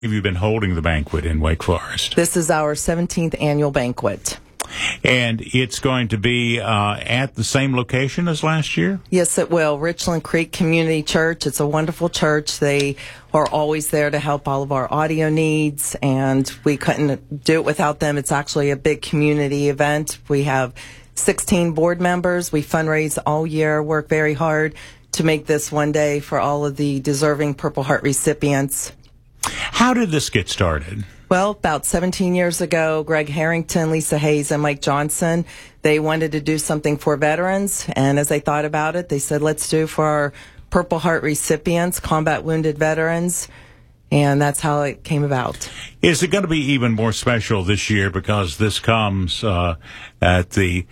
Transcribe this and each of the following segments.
Have you been holding the banquet in Wake Forest? This is our 17th annual banquet. And it's going to be at the same location as last year? Yes, it will. Richland Creek Community Church. It's a wonderful church. They are always there to help all of our audio needs, and we couldn't do it without them. It's actually a big community event. We have 16 board members. We fundraise all year, work very hard to make this one day for all of the deserving Purple Heart recipients. How did this get started? Well, about 17 years ago, Greg Harrington, Lisa Hayes, and Mike Johnson, they wanted to do something for veterans. And as they thought about it, they said, let's do for our Purple Heart recipients, combat wounded veterans. And that's how it came about. Is it going to be even more special this year because this comes at the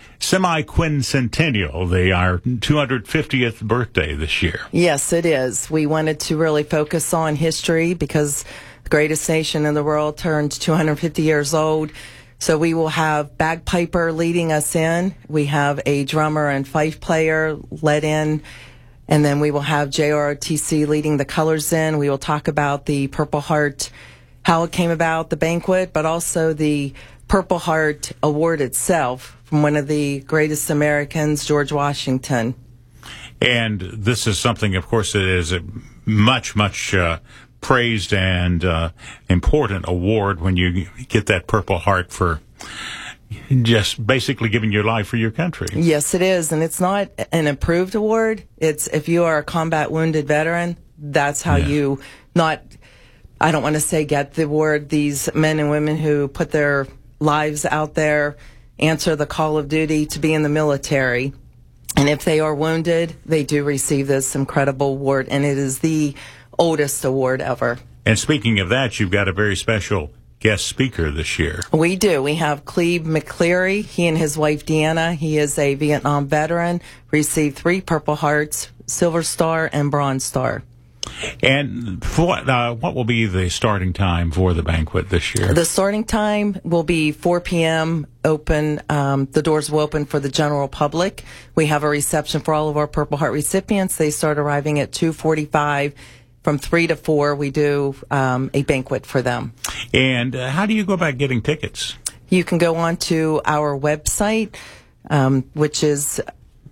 semi-quincentennial, our 250th birthday this year? Yes, it is. We wanted to really focus on history because the greatest nation in the world turned 250 years old. So we will have bagpiper leading us in. We have a drummer and fife player led in. And then we will have JROTC leading the colors in. We will talk about the Purple Heart, how it came about, the banquet, but also the Purple Heart Award itself from one of the greatest Americans, George Washington. And this is something, of course, that is a much praised and important award when you get that Purple Heart for just basically giving your life for your country. Yes, it is. And it's not an improved award. It's if you are a combat wounded veteran, that's how you I don't want to say get the award. These men and women who put their lives out there, answer the call of duty to be in the military. And if they are wounded, they do receive this incredible award. And it is the oldest award ever. And speaking of that, you've got a very special guest speaker this year. We do. We have Cleve McCleary. He and his wife, Deanna. He is a Vietnam veteran, received 3 Purple Hearts, Silver Star, and Bronze Star. And what will be the starting time for the banquet this year? The starting time will be 4 p.m. open. The doors will open for the general public. We have a reception for all of our Purple Heart recipients. They start arriving at 2:45. From 3 to 4, we do a banquet for them. And how do you go about getting tickets? You can go on to our website, which is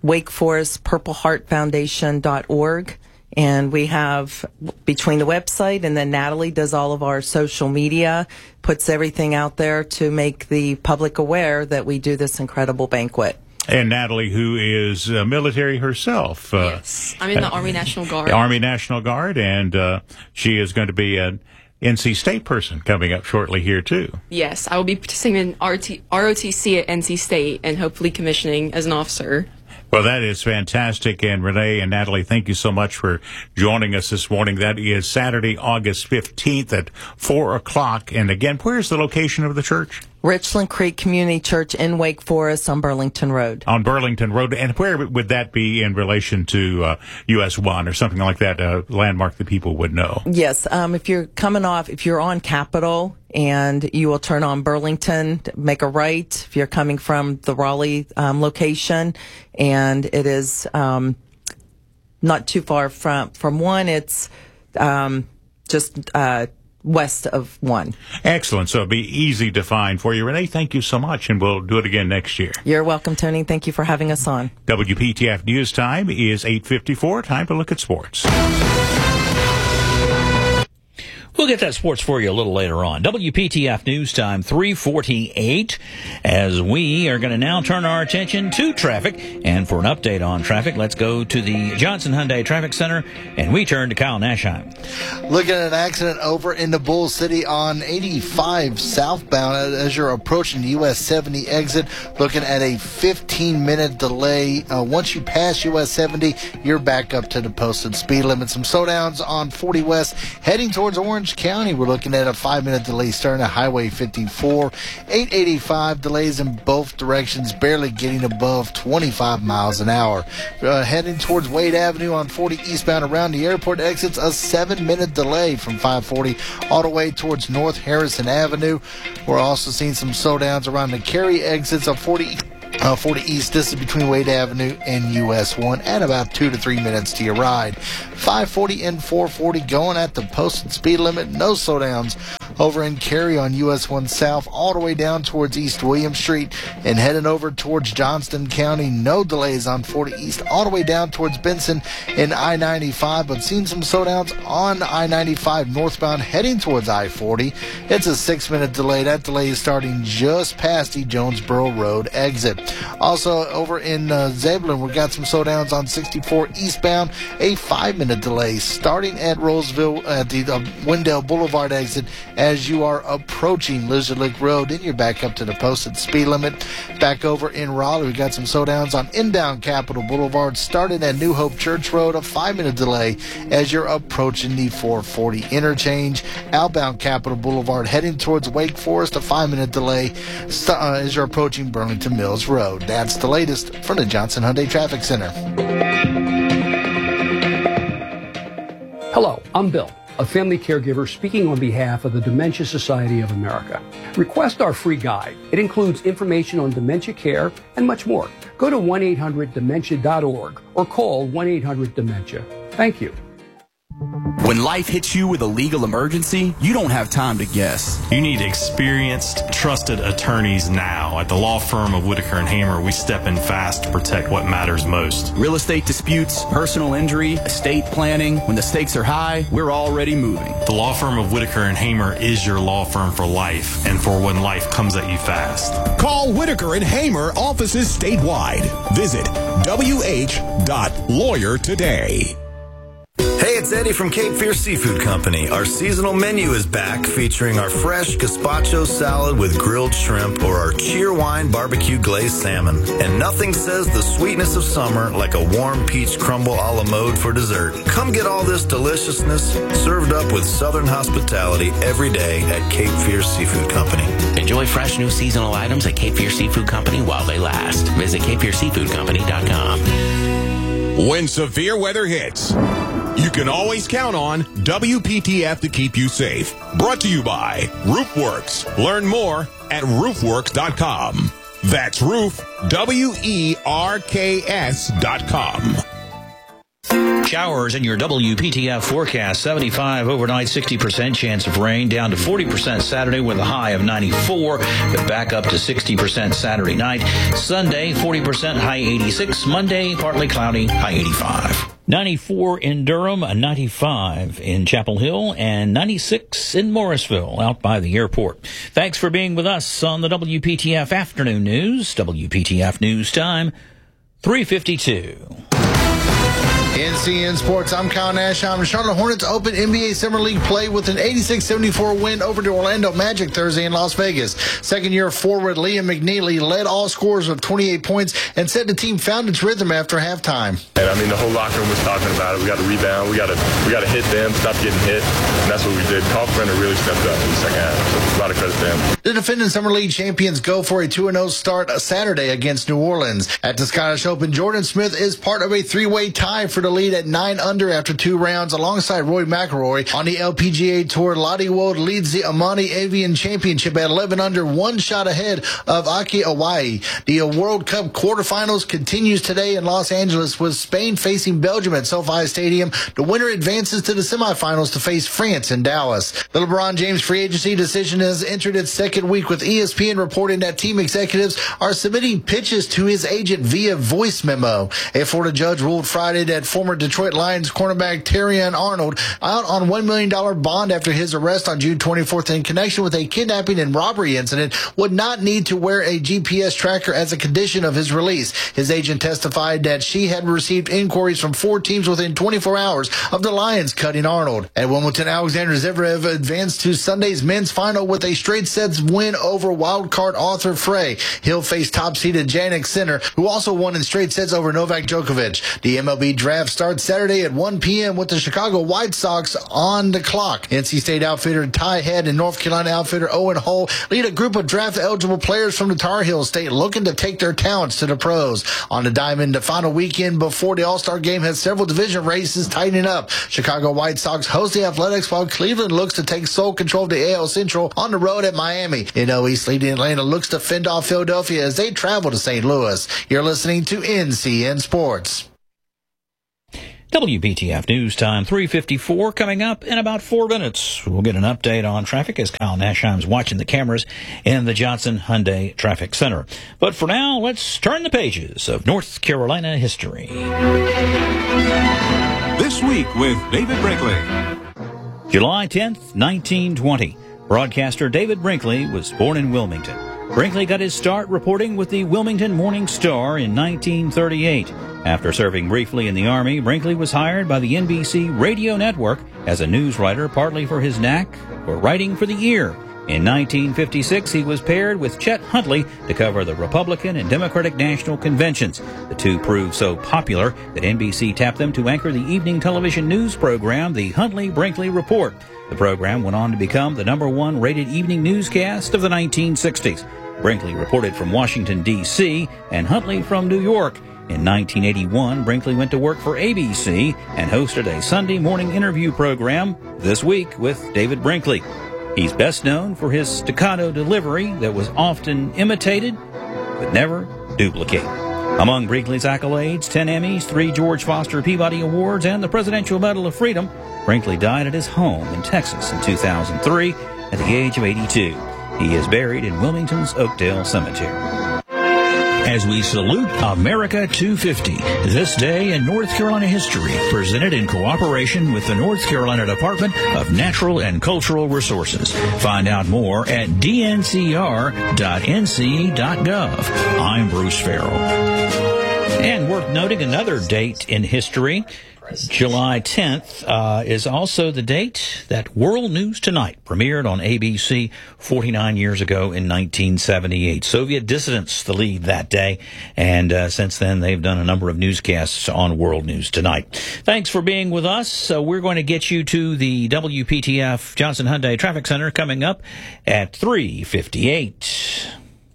wakeforestpurpleheartfoundation.org. And we have, between the website and then Natalie does all of our social media, puts everything out there to make the public aware that we do this incredible banquet. And Natalie, who is military herself. Yes, I'm in the Army National Guard. Army National Guard, and she is going to be an NC State person coming up shortly here, too. Yes, I will be participating in ROTC at NC State and hopefully commissioning as an officer. Well, that is fantastic. And Renee and Natalie, thank you so much for joining us this morning. That is Saturday, August 15th at 4 o'clock. And again, where's the location of the church? Richland Creek Community Church in Wake Forest on Burlington Road. On Burlington Road. And where would that be in relation to US 1 or something like that, a landmark that people would know? Yes. If you're on Capitol and you will turn on Burlington, make a right if you're coming from the Raleigh location. And it is not too far from 1. It's just west of 1. Excellent. So it'll be easy to find for you. Renee, thank you so much, and we'll do it again next year. You're welcome, Tony. Thank you for having us on. WPTF News Time is 8:54. Time to look at sports. We'll get that sports for you a little later on. WPTF News Time 3:48, as we are going to now turn our attention to traffic. And for an update on traffic, let's go to the Johnson Hyundai Traffic Center, and we turn to Kyle Nashheim. Looking at an accident over in the Bull City on 85 southbound as you're approaching the US 70 exit. Looking at a 15-minute delay. Once you pass US 70, you're back up to the posted speed limit. Some slowdowns on 40 West heading towards Orange County. We're looking at a 5-minute delay starting at Highway 54. 885 delays in both directions, barely getting above 25 miles an hour. Heading towards Wade Avenue on 40 eastbound around the airport exits, a 7-minute delay from 540 all the way towards North Harrison Avenue. We're also seeing some slowdowns around the Cary exits of 40 40 East, this is between Wade Avenue and US 1 at about 2 to 3 minutes to your ride. 540 and 440 going at the posted speed limit. No slowdowns over in Cary on US 1 South all the way down towards East William Street and heading over towards Johnston County. No delays on 40 East all the way down towards Benson and I-95, but seen some slowdowns on I-95 northbound heading towards I-40. It's a 6-minute delay. That delay is starting just past the Jonesboro Road exit. Also over in Zebulon, we've got some slowdowns on 64 eastbound, a 5-minute delay starting at Roseville at the Wendell Boulevard exit as you are approaching Lizard Lick Road. Then you're back up to the posted speed limit. Back over in Raleigh, we've got some slowdowns on inbound Capitol Boulevard starting at New Hope Church Road, a 5-minute delay as you're approaching the 440 interchange. Outbound Capitol Boulevard heading towards Wake Forest, a 5-minute delay as you're approaching Burlington Mills Road. That's the latest from the Johnson Hyundai Traffic Center. Hello, I'm Bill, a family caregiver speaking on behalf of the Dementia Society of America. Request our free guide. It includes information on dementia care and much more. Go to 1-800-DEMENTIA.org or call 1-800-DEMENTIA. Thank you. When life hits you with a legal emergency, you don't have time to guess. You need experienced, trusted attorneys now. At the law firm of Whitaker and Hamer, we step in fast to protect what matters most. Real estate disputes, personal injury, estate planning. When the stakes are high, we're already moving. The law firm of Whitaker and Hamer is your law firm for life and for when life comes at you fast. Call Whitaker and Hamer offices statewide. Visit wh.lawyer today. Hey, it's Eddie from Cape Fear Seafood Company. Our seasonal menu is back, featuring our fresh gazpacho salad with grilled shrimp or our Cheerwine barbecue glazed salmon. And nothing says the sweetness of summer like a warm peach crumble a la mode for dessert. Come get all this deliciousness served up with Southern hospitality every day at Cape Fear Seafood Company. Enjoy fresh new seasonal items at Cape Fear Seafood Company while they last. Visit CapeFearSeafoodCompany.com. When severe weather hits, you can always count on WPTF to keep you safe. Brought to you by RoofWorks. Learn more at roofworks.com. That's roof, WERKS.com. Showers in your WPTF forecast. 75 overnight, 60% chance of rain, down to 40% Saturday with a high of 94, but back up to 60% Saturday night. Sunday, 40%, high 86. Monday, partly cloudy, high 85. 94 in Durham, 95 in Chapel Hill, and 96 in Morrisville, out by the airport. Thanks for being with us on the WPTF Afternoon News. WPTF News Time, 3:52. NCN Sports, I'm Kyle Nash. The Charlotte Hornets open NBA Summer League play with an 86-74 win over the Orlando Magic Thursday in Las Vegas. Second-year forward Liam McNeely led all scorers with 28 points and said the team found its rhythm after halftime. And I mean, the whole locker room was talking about it. We got to rebound. We got to hit them, stop getting hit, and that's what we did. Carl Brenner really stepped up in the second half, so a lot of credit to them. The defending Summer League champions go for a 2-0 start Saturday against New Orleans. At the Scottish Open, Jordan Smith is part of a three-way tie for the lead at 9 under after 2 rounds alongside Roy McIlroy. On the LPGA Tour, Lottie Wold leads the Amani Avian Championship at 11 under, 1 shot ahead of Aki Awai. The World Cup quarterfinals continues today in Los Angeles with Spain facing Belgium at SoFi Stadium. The winner advances to the semifinals to face France in Dallas. The LeBron James free agency decision has entered its second week, with ESPN reporting that team executives are submitting pitches to his agent via voice memo. A Florida judge ruled Friday that former Detroit Lions cornerback Terrion Arnold, out on $1 million bond after his arrest on June 24th in connection with a kidnapping and robbery incident, would not need to wear a GPS tracker as a condition of his release. His agent testified that she had received inquiries from 4 teams within 24 hours of the Lions cutting Arnold. At Wimbledon, Alexander Zverev advanced to Sunday's men's final with a straight sets win over wildcard Arthur Frey. He'll face top-seeded Jannik Sinner, who also won in straight sets over Novak Djokovic. The MLB draft draft starts Saturday at 1 p.m. with the Chicago White Sox on the clock. NC State outfitter Ty Head and North Carolina outfitter Owen Hull lead a group of draft-eligible players from the Tar Heel State looking to take their talents to the pros. On the diamond, the final weekend before the All-Star game has several division races tightening up. Chicago White Sox host the Athletics while Cleveland looks to take sole control of the AL Central on the road at Miami. East leading Atlanta looks to fend off Philadelphia as they travel to St. Louis. You're listening to NCN Sports. WPTF News Time 3:54 coming up in about 4 minutes. We'll get an update on traffic as Kyle Nashheim's watching the cameras in the Johnson Hyundai Traffic Center. But for now, let's turn the pages of North Carolina history. This week with David Brinkley. July 10th, 1920. Broadcaster David Brinkley was born in Wilmington. Brinkley got his start reporting with the Wilmington Morning Star in 1938. After serving briefly in the Army, Brinkley was hired by the NBC Radio Network as a news writer, partly for his knack for writing for the ear. In 1956, he was paired with Chet Huntley to cover the Republican and Democratic National Conventions. The two proved so popular that NBC tapped them to anchor the evening television news program, The Huntley-Brinkley Report. The program went on to become the #1 rated evening newscast of the 1960s. Brinkley reported from Washington, D.C., and Huntley from New York. In 1981, Brinkley went to work for ABC and hosted a Sunday morning interview program, This Week with David Brinkley. He's best known for his staccato delivery that was often imitated, but never duplicated. Among Brinkley's accolades, 10 Emmys, 3 George Foster Peabody Awards, and the Presidential Medal of Freedom, Brinkley died at his home in Texas in 2003 at the age of 82. He is buried in Wilmington's Oakdale Cemetery. As we salute America 250, this day in North Carolina history, presented in cooperation with the North Carolina Department of Natural and Cultural Resources. Find out more at dncr.nc.gov. I'm Bruce Farrell. And worth noting, another date in history, July 10th, is also the date that World News Tonight premiered on ABC 49 years ago in 1978. Soviet dissidents the lead that day, and since then they've done a number of newscasts on World News Tonight. Thanks for being with us. So we're going to get you to the WPTF Johnson Hyundai Traffic Center coming up at 3:58.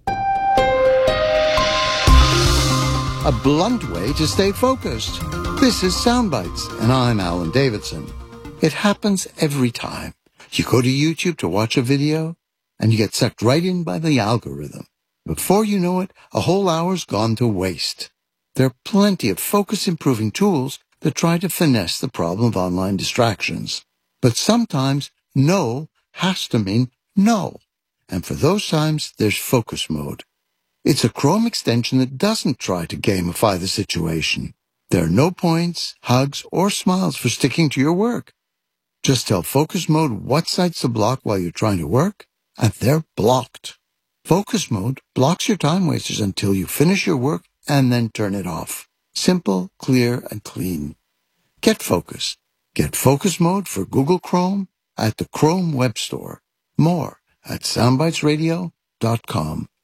A blunt way to stay focused. This is Soundbites, and I'm Alan Davidson. It happens every time. You go to YouTube to watch a video, and you get sucked right in by the algorithm. Before you know it, a whole hour's gone to waste. There are plenty of focus-improving tools that try to finesse the problem of online distractions. But sometimes, no has to mean no. And for those times, there's Focus Mode. It's a Chrome extension that doesn't try to gamify the situation. There are no points, hugs, or smiles for sticking to your work. Just tell Focus Mode what sites to block while you're trying to work, and they're blocked. Focus Mode blocks your time wasters until you finish your work and then turn it off. Simple, clear, and clean. Get focused. Get Focus Mode for Google Chrome at the Chrome Web Store. More at soundbitesradio.com.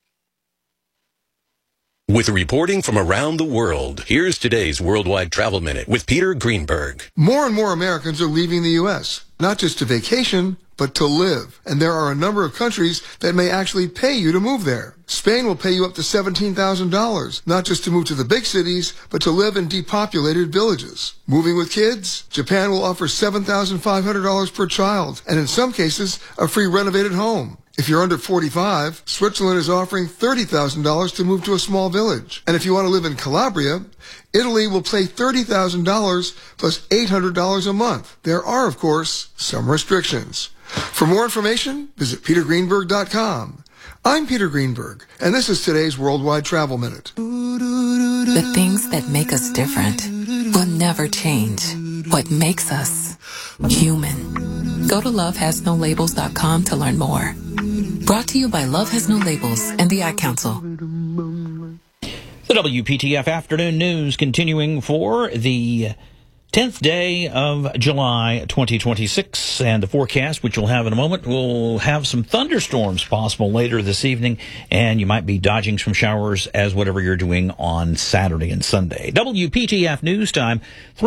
With reporting from around the world, here's today's Worldwide Travel Minute with Peter Greenberg. More and more Americans are leaving the U.S., not just to vacation, but to live. And there are a number of countries that may actually pay you to move there. Spain will pay you up to $17,000, not just to move to the big cities, but to live in depopulated villages. Moving with kids, Japan will offer $7,500 per child, and in some cases, a free renovated home. If you're under 45, Switzerland is offering $30,000 to move to a small village. And if you want to live in Calabria, Italy will pay $30,000 plus $800 a month. There are, of course, some restrictions. For more information, visit petergreenberg.com. I'm Peter Greenberg, and this is today's Worldwide Travel Minute. The things that make us different will never change. What makes us human. Go to lovehasnolabels.com to learn more. Brought to you by Love Has No Labels and the Ad Council. The WPTF Afternoon News continuing for the 10th day of July 2026, and the forecast, which we'll have in a moment, will have some thunderstorms possible later this evening, and you might be dodging some showers as whatever you're doing on Saturday and Sunday. WPTF News Time,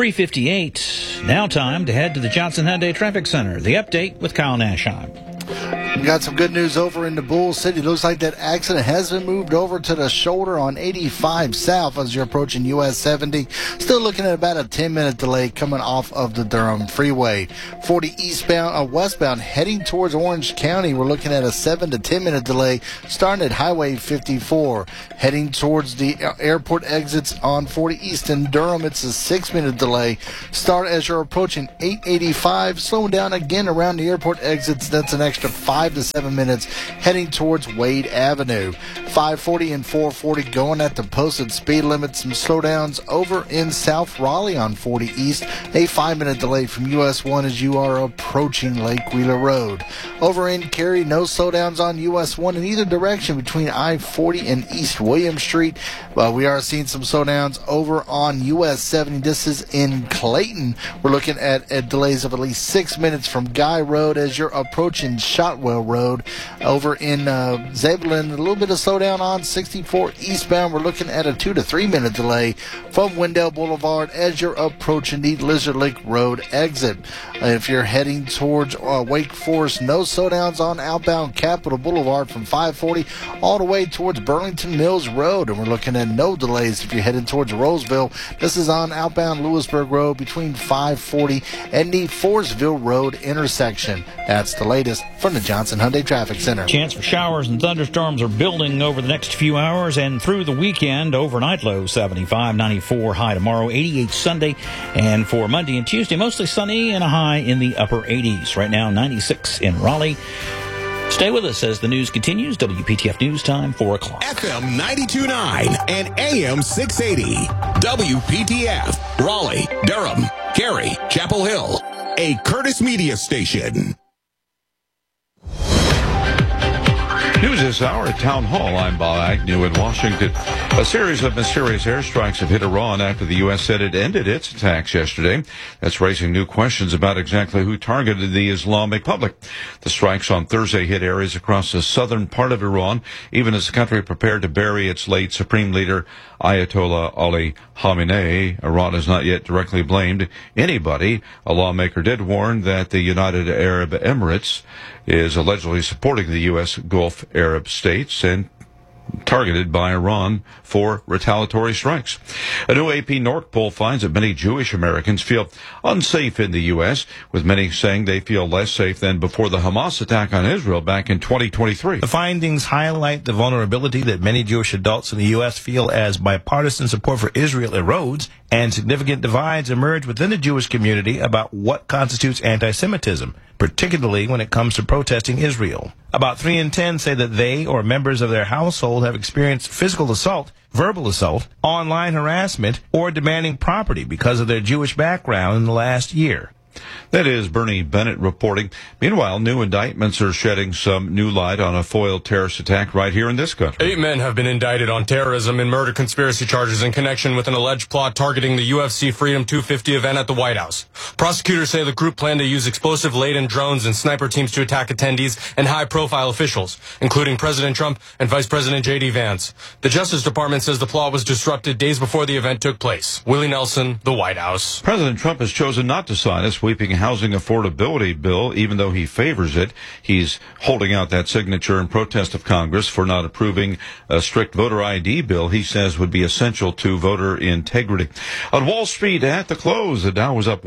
3:58. Now time to head to the Johnson Hyundai Traffic Center. The update with Kyle Nashheim. We got some good news over in the Bull City. Looks like that accident has been moved over to the shoulder on 85 South as you're approaching US 70. Still looking at about a 10-minute delay coming off of the Durham Freeway. 40 westbound heading towards Orange County. We're looking at a 7 to 10-minute delay starting at Highway 54. Heading towards the airport exits on 40 East in Durham, it's a 6-minute delay. Start as you're approaching 885. Slowing down again around the airport exits. That's an extra 5 to 7 minutes heading towards Wade Avenue. 540 and 440 going at the posted speed limit. Some slowdowns over in South Raleigh on 40 East. A 5-minute delay from US 1 as you are approaching Lake Wheeler Road. Over in Cary, no slowdowns on US 1 in either direction between I-40 and East William Street. We are seeing some slowdowns over on US 70. This is in Clayton. We're looking at delays of at least 6 minutes from Guy Road as you're approaching Shotwell Road. Over in Zebulon, a little bit of slowdown on 64 eastbound. We're looking at a 2 to 3 minute delay from Wendell Boulevard as you're approaching the Lizard Lake Road exit. If you're heading towards Wake Forest, no slowdowns on outbound Capitol Boulevard from 540 all the way towards Burlington Mills Road. And we're looking at no delays if you're heading towards Roseville. This is on outbound Lewisburg Road between 540 and the Forestville Road intersection. That's the latest from the Johnson Hyundai Traffic Center. Chance for showers and thunderstorms are building over the next few hours and through the weekend. Overnight low 75, 94 high tomorrow, 88 Sunday. And for Monday and Tuesday, mostly sunny and a high in the upper 80s. Right now, 96 in Raleigh. Stay with us as the news continues. WPTF News Time, 4 o'clock. FM 92.9 and AM 680. WPTF, Raleigh, Durham, Cary, Chapel Hill. A Curtis Media station. News this hour at Town Hall. I'm Bob Agnew in Washington. A series of mysterious airstrikes have hit Iran after the U.S. said it ended its attacks yesterday. That's raising new questions about exactly who targeted the Islamic Republic. The strikes on Thursday hit areas across the southern part of Iran, even as the country prepared to bury its late supreme leader, Ayatollah Ali Khamenei. Iran has not yet directly blamed anybody. A lawmaker did warn that the United Arab Emirates is allegedly supporting the U.S. Gulf Arab states and targeted by Iran for retaliatory strikes. A new AP North poll finds that many Jewish Americans feel unsafe in the U.S., with many saying they feel less safe than before the Hamas attack on Israel back in 2023. The findings highlight the vulnerability that many Jewish adults in the U.S. feel as bipartisan support for Israel erodes and significant divides emerge within the Jewish community about what constitutes anti-Semitism, particularly when it comes to protesting Israel. About 3 in 10 say that they or members of their household have experienced physical assault, verbal assault, online harassment, or demanding property because of their Jewish background in the last year. That is Bernie Bennett reporting. Meanwhile, new indictments are shedding some new light on a foiled terrorist attack right here in this country. 8 men have been indicted on terrorism and murder conspiracy charges in connection with an alleged plot targeting the UFC Freedom 250 event at the White House. Prosecutors say the group planned to use explosive-laden drones and sniper teams to attack attendees and high-profile officials, including President Trump and Vice President J.D. Vance. The Justice Department says the plot was disrupted days before the event took place. Willie Nelson, the White House. President Trump has chosen not to sign a sweeping housing affordability bill, even though he favors it. He's holding out that signature in protest of Congress for not approving a strict voter ID bill he says would be essential to voter integrity. On Wall Street at the close, the Dow was up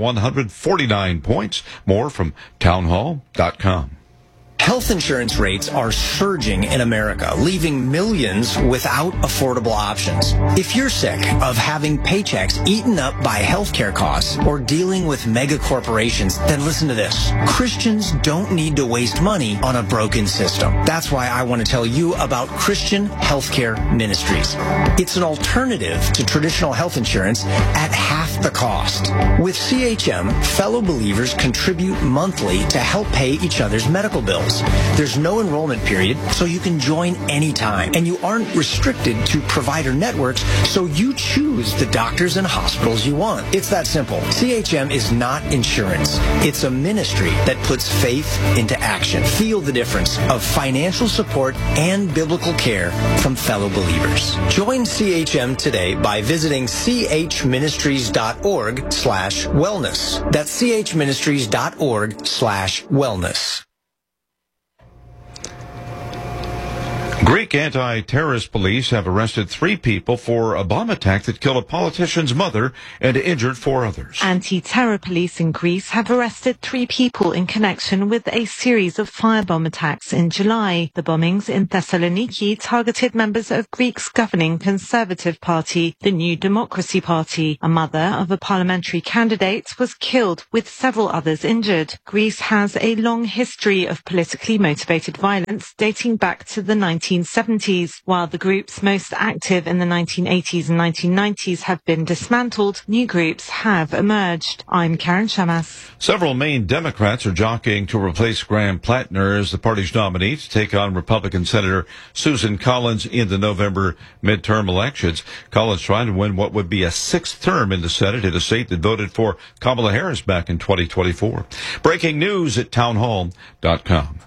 149 points. More from townhall.com. Health insurance rates are surging in America, leaving millions without affordable options. If you're sick of having paychecks eaten up by healthcare costs or dealing with mega corporations, then listen to this. Christians don't need to waste money on a broken system. That's why I want to tell you about Christian Healthcare Ministries. It's an alternative to traditional health insurance at half the cost. With CHM, fellow believers contribute monthly to help pay each other's medical bills. hospitals. There's no enrollment period, so you can join anytime. And you aren't restricted to provider networks, so you choose the doctors and hospitals you want. It's that simple. CHM is not insurance. It's a ministry that puts faith into action. Feel the difference of financial support and biblical care from fellow believers. Join CHM today by visiting chministries.org/wellness. That's chministries.org/wellness. Greek anti-terrorist police have arrested 3 people for a bomb attack that killed a politician's mother and injured 4 others. Anti-terror police in Greece have arrested 3 people in connection with a series of firebomb attacks in July. The bombings in Thessaloniki targeted members of Greece's governing Conservative Party, the New Democracy Party. A mother of a parliamentary candidate was killed, with several others injured. Greece has a long history of politically motivated violence dating back to the 1970s, while the groups most active in the 1980s and 1990s have been dismantled, new groups have emerged. I'm Karen Shamas. Several Maine Democrats are jockeying to replace Graham Plattner as the party's nominee to take on Republican Senator Susan Collins in the November midterm elections. Collins trying to win what would be a 6th term in the Senate in a state that voted for Kamala Harris back in 2024. Breaking news at townhall.com.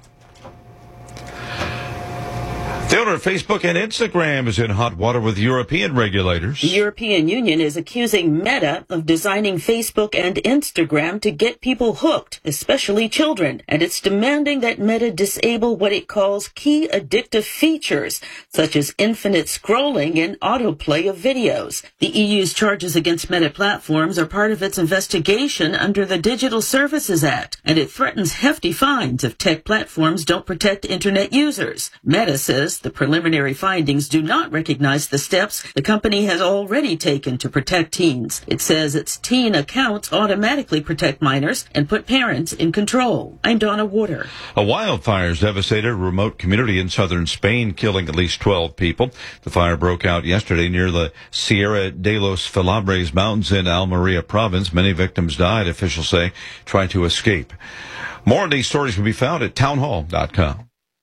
The owner of Facebook and Instagram is in hot water with European regulators. The European Union is accusing Meta of designing Facebook and Instagram to get people hooked, especially children, and it's demanding that Meta disable what it calls key addictive features, such as infinite scrolling and autoplay of videos. The EU's charges against Meta platforms are part of its investigation under the Digital Services Act, and it threatens hefty fines if tech platforms don't protect Internet users. Meta says the preliminary findings do not recognize the steps the company has already taken to protect teens. It says its teen accounts automatically protect minors and put parents in control. I'm Donna Water. A wildfire has devastated a remote community in southern Spain, killing at least 12 people. The fire broke out yesterday near the Sierra de los Filabres Mountains in Almeria province. Many victims died, officials say, trying to escape. More of these stories can be found at townhall.com.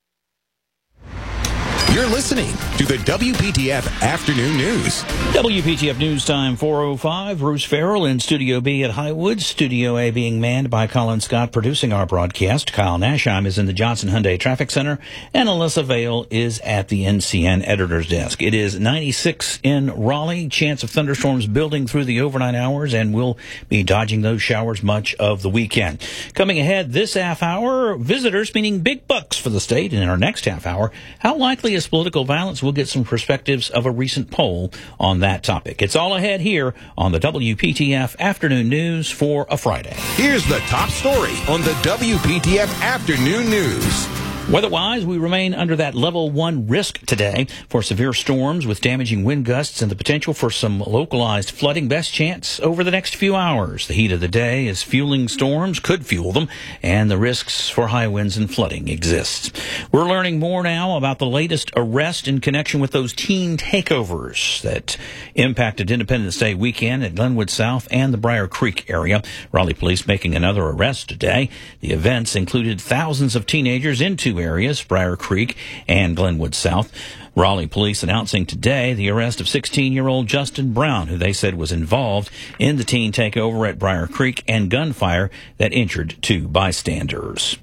You're listening to the WPTF Afternoon News. WPTF News Time 4:05. Bruce Farrell in Studio B at Highwood. Studio A being manned by Colin Scott producing our broadcast. Kyle Nashheim is in the Johnson Hyundai Traffic Center. And Alyssa Vale is at the NCN Editor's Desk. It is 96 in Raleigh. Chance of thunderstorms building through the overnight hours, and we'll be dodging those showers much of the weekend. Coming ahead this half hour, visitors meaning big bucks for the state. And in our next half hour, how likely is political violence? We'll get some perspectives of a recent poll on that topic. It's all ahead here on the WPTF Afternoon News for a Friday. Here's the top story on the WPTF Afternoon News. Weather-wise, we remain under that level 1 risk today for severe storms with damaging wind gusts and the potential for some localized flooding. Best chance over the next few hours. The heat of the day is fueling storms, could fuel them, and the risks for high winds and flooding exist. We're learning more now about the latest arrest in connection with those teen takeovers that impacted Independence Day weekend at Glenwood South and the Briar Creek area. Raleigh police making another arrest today. The events included thousands of teenagers in 2 areas, Briar Creek and Glenwood South. Raleigh police announcing today the arrest of 16-year-old Justin Brown, who they said was involved in the teen takeover at Briar Creek and gunfire that injured 2 bystanders.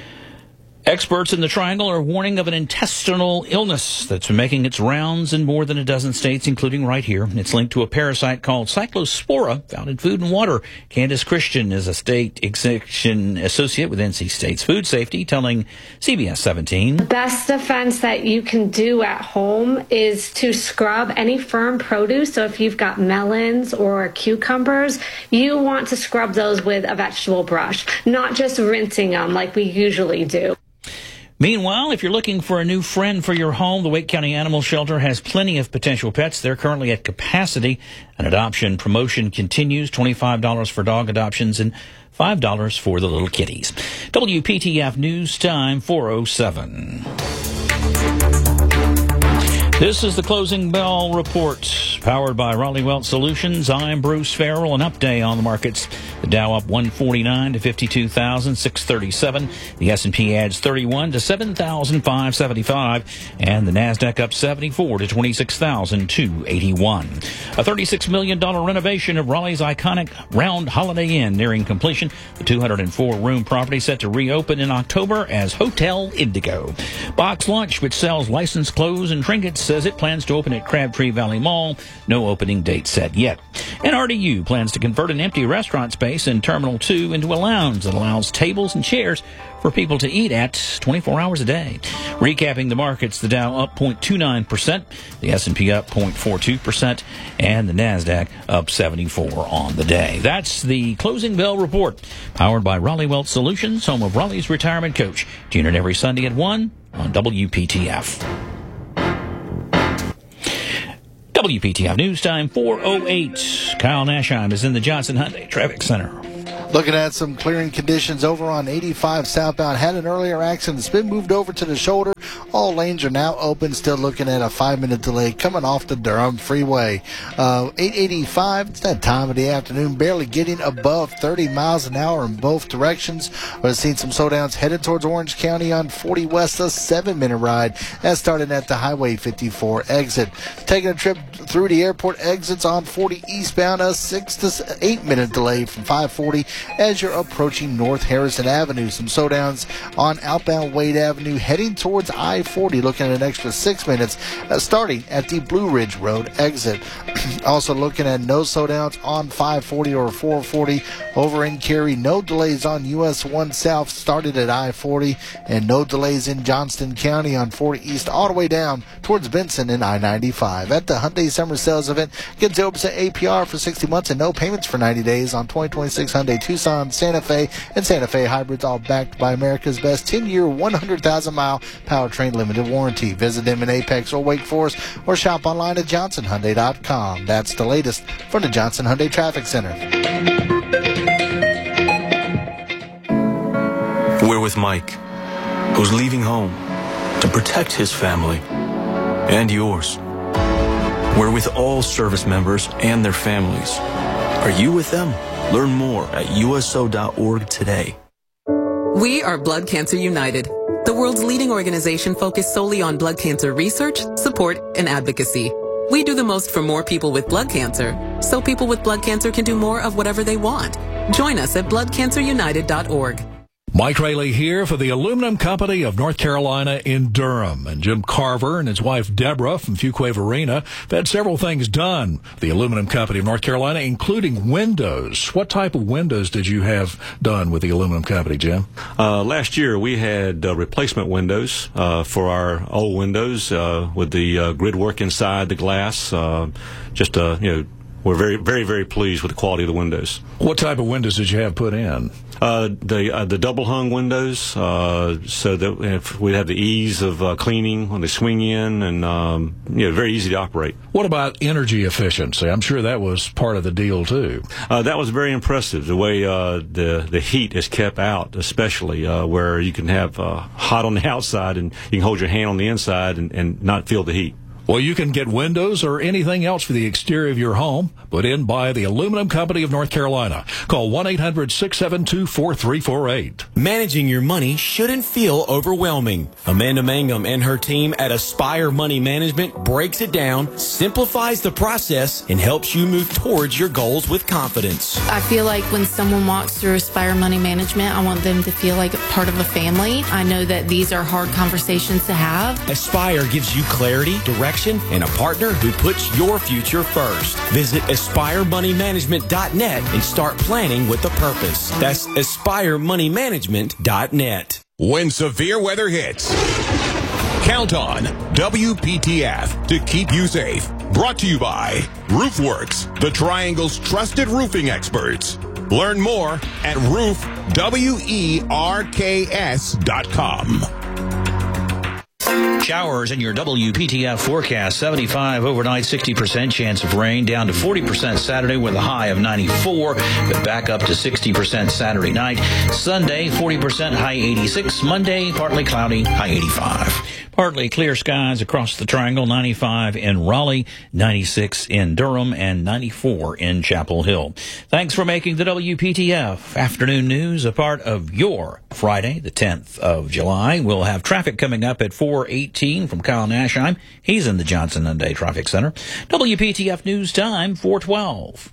Experts in the Triangle are warning of an intestinal illness that's been making its rounds in more than a dozen states, including right here. It's linked to a parasite called Cyclospora, found in food and water. Candace Christian is a state extension associate with NC State's Food Safety, telling CBS 17. The best defense that you can do at home is to scrub any firm produce. So if you've got melons or cucumbers, you want to scrub those with a vegetable brush, not just rinsing them like we usually do. Meanwhile, if you're looking for a new friend for your home, the Wake County Animal Shelter has plenty of potential pets. They're currently at capacity. An adoption promotion continues, $25 for dog adoptions and $5 for the little kitties. WPTF News Time 4:07. This is the Closing Bell Report, powered by Raleigh Wealth Solutions. I'm Bruce Farrell. An update on the markets. The Dow up 149 to 52,637. The S&P adds 31 to 7,575. And the NASDAQ up 74 to 26,281. A $36 million renovation of Raleigh's iconic Round Holiday Inn nearing completion. The 204-room property set to reopen in October as Hotel Indigo. Box Lunch, which sells licensed clothes and trinkets, says it plans to open at Crabtree Valley Mall. No opening date set yet. And RDU plans to convert an empty restaurant space in Terminal 2 into a lounge that allows tables and chairs for people to eat at 24 hours a day. Recapping the markets, the Dow up 0.29%, the S&P up 0.42%, and the NASDAQ up 74 on the day. That's the Closing Bell Report, powered by Raleigh Wealth Solutions, home of Raleigh's retirement coach. Tune in every Sunday at 1 on WPTF. WPTF News Time 4:08. Kyle Nashheim is in the Johnson Hyundai Traffic Center. Looking at some clearing conditions over on 85 southbound. Had an earlier accident. It's been moved over to the shoulder. All lanes are now open. Still looking at a 5-minute delay coming off the Durham Freeway. 885, it's that time of the afternoon. Barely getting above 30 miles an hour in both directions. We've seen some slowdowns headed towards Orange County on 40 West, a 7-minute ride. That's starting at the Highway 54 exit. Taking a trip through the airport exits on 40 eastbound, a 6 to 8-minute delay from 540 as you're approaching North Harrison Avenue. Some slowdowns on outbound Wade Avenue heading towards I-40, looking at an extra 6 minutes starting at the Blue Ridge Road exit. Also looking at no slowdowns on 540 or 440 over in Cary. No delays on US 1 South started at I-40, and no delays in Johnston County on 40 East all the way down towards Benson and I-95. At the Hyundai Summer Sales Event, get 0% APR for 60 months and no payments for 90 days on 2026 Hyundai Tucson, Santa Fe, and Santa Fe hybrids, all backed by America's best 10-year, 100,000-mile powertrain limited warranty. Visit them in Apex or Wake Forest or shop online at johnsonhyundai.com. That's the latest from the Johnson Hyundai Traffic Center. We're with Mike, who's leaving home to protect his family and yours. We're with all service members and their families. Are you with them? Learn more at USO.org today. We are Blood Cancer United, the world's leading organization focused solely on blood cancer research, support, and advocacy. We do the most for more people with blood cancer, so people with blood cancer can do more of whatever they want. Join us at bloodcancerunited.org. Mike Rayleigh here for the Aluminum Company of North Carolina in Durham. And Jim Carver and his wife Deborah from Fuquay-Varina have had several things done. The Aluminum Company of North Carolina, including windows. What type of windows did you have done with the Aluminum Company, Jim? Last year we had replacement windows for our old windows with the grid work inside the glass. We're very, very, very pleased with the quality of the windows. What type of windows did you have put in? The double hung windows, so that we'd have the ease of cleaning when they swing in, and very easy to operate. What about energy efficiency? I'm sure that was part of the deal too. That was very impressive. The way the heat is kept out, especially where you can have hot on the outside and you can hold your hand on the inside and not feel the heat. Well, you can get windows or anything else for the exterior of your home put in by the Aluminum Company of North Carolina. Call 1-800-672-4348. Managing your money shouldn't feel overwhelming. Amanda Mangum and her team at Aspire Money Management breaks it down, simplifies the process, and helps you move towards your goals with confidence. I feel like when someone walks through Aspire Money Management, I want them to feel like a part of a family. I know that these are hard conversations to have. Aspire gives you clarity, direction, and a partner who puts your future first. Visit AspireMoneyManagement.net and start planning with a purpose. That's AspireMoneyManagement.net. When severe weather hits, count on WPTF to keep you safe. Brought to you by RoofWorks, the Triangle's trusted roofing experts. Learn more at roofwerks.com. Showers in your WPTF forecast. 75 overnight, 60% chance of rain, down to 40% Saturday with a high of 94, but back up to 60% Saturday night. Sunday, 40%, high 86. Monday, partly cloudy, high 85. Partly clear skies across the Triangle, 95 in Raleigh, 96 in Durham, and 94 in Chapel Hill. Thanks for making the WPTF Afternoon News a part of your Friday, the 10th of July. We'll have traffic coming up at 4:18 from Kyle Nashheim. He's in the Johnson Hyundai Traffic Center. WPTF News Time, 4:12.